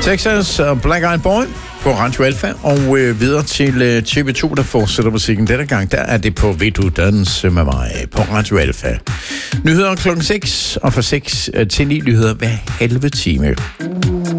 Texas og Black Eyed Boy på Radio Alfa, og videre til TV2, der fortsætter musikken. Denne gang, der er det på Vil du danse med mig på Radio Alfa. Nyheder klokken 6, og fra 6 til 9 nyheder hver halve time.